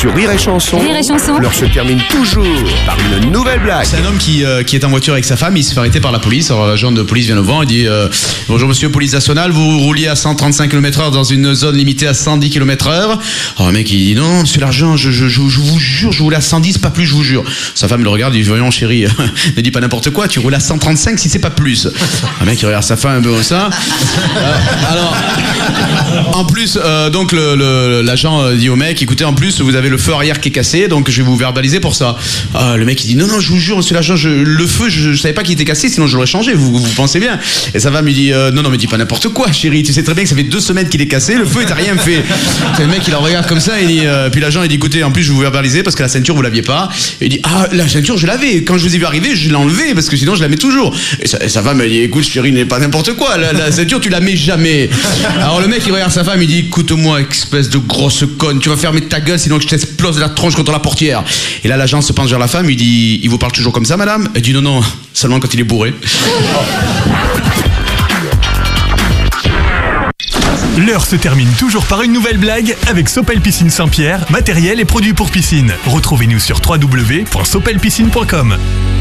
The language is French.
Sur Rire et Chanson, Rire et Chanson. l'heure se termine toujours par une nouvelle blague. C'est un homme qui est en voiture avec sa femme, il se fait arrêter par la police. Alors l'agent de police vient le voir, il dit bonjour monsieur, police nationale, vous rouliez à 135 km/h dans une zone limitée à 110 km/h. Alors le mec il dit non monsieur l'agent, je vous jure, je roulais à 110, pas plus, je vous jure. Sa femme le regarde, il dit voyons chérie, ne dis pas n'importe quoi, tu roules à 135 si c'est pas plus. Le mec il regarde sa femme un peu comme ça. Alors en plus donc l'agent dit au mec écoutez, en plus vous avez le feu arrière qui est cassé, donc je vais vous verbaliser pour ça. Le mec il dit non je vous jure monsieur l'agent, le feu je savais pas qu'il était cassé, sinon je l'aurais changé, vous pensez bien. Et sa femme lui dit non mais dis pas n'importe quoi chérie, tu sais très bien que ça fait 2 semaines qu'il est cassé, le feu il t'a rien fait. Et le mec il en regarde comme ça, il dit puis l'agent il dit écoutez, en plus je vais vous verbaliser parce que la ceinture vous l'aviez pas. Et il dit la ceinture je l'avais, quand je vous ai vu arriver je l'ai enlevée parce que sinon je la mets toujours. Et sa femme elle dit écoute chérie, n'est pas n'importe quoi, la ceinture tu la mets jamais. Alors le mec il regarde sa femme, il dit écoute-moi espèce de grosse conne, tu vas fermer ta gueule sinon que je t'explose la tronche contre la portière. Et là l'agent se penche vers la femme, il dit il vous parle toujours comme ça madame? Elle dit non seulement quand il est bourré. L'heure se termine toujours par une nouvelle blague avec Sopel Piscine Saint-Pierre, matériel et produits pour piscine. Retrouvez-nous sur www.sopelpiscine.com.